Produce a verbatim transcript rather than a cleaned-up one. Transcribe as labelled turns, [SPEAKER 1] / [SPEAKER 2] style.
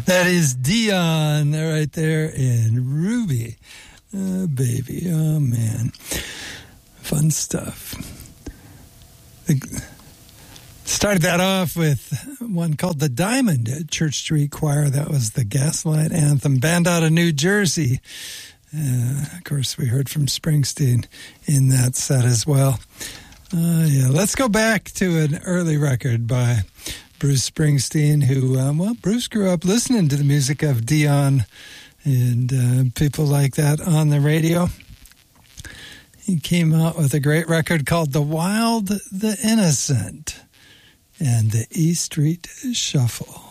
[SPEAKER 1] That is Dion right there in Ruby. Oh, baby. Oh, man. Fun stuff. Started that off with one called The Diamond at Church Street Choir. That was the Gaslight Anthem. Band out of New Jersey. Uh, of course, we heard from Springsteen in that set as well. Uh, yeah, let's go back to an early record by Bruce Springsteen, who, um, well, Bruce grew up listening to the music of Dion and uh, people like that on the radio. He came out with a great record called The Wild, the Innocent, and the E Street Shuffle.